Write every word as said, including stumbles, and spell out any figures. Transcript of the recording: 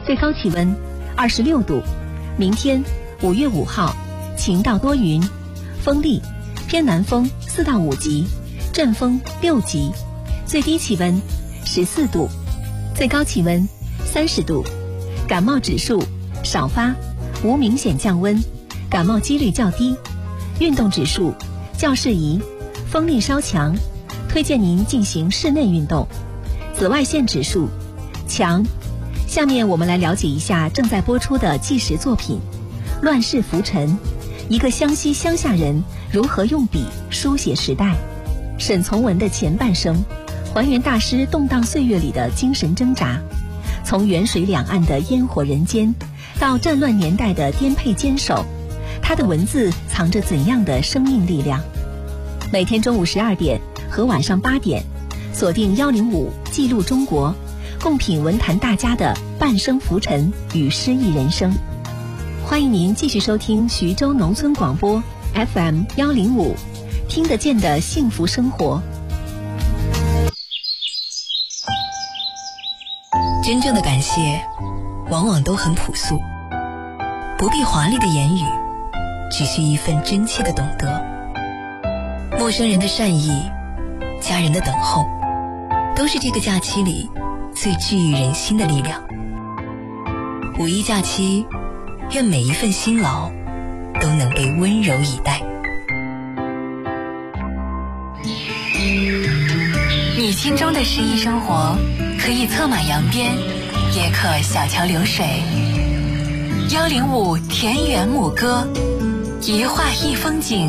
最高气温二十六度。明天五月五号，晴到多云，风力偏南风四到五级，阵风六级，最低气温十四度，最高气温三十度。感冒指数少发，无明显降温，感冒几率较低。运动指数较适宜，风力稍强，推荐您进行室内运动。紫外线指数强。下面我们来了解一下正在播出的纪实作品《乱世浮沉》，一个湘西乡下人如何用笔书写时代。沈从文的前半生，还原大师动荡岁月里的精神挣扎，从远水两岸的烟火人间，到战乱年代的颠沛坚守，他的文字藏着怎样的生命力量？每天中午十二点和晚上八点，锁定幺零五记录中国，共品文坛大家的半生浮沉与诗意人生。欢迎您继续收听徐州农村广播 F M 幺零五，听得见的幸福生活。 真正的感谢往往都很朴素，不必华丽的言语，只需一份真切的懂得。陌生人的善意，家人的等候，都是这个假期里最治愈人心的力量。五一假期，愿每一份辛劳都能被温柔以待。你心中的诗意生活，可以策马扬鞭，也可小桥流水。幺零五田园牧歌，一画一风景，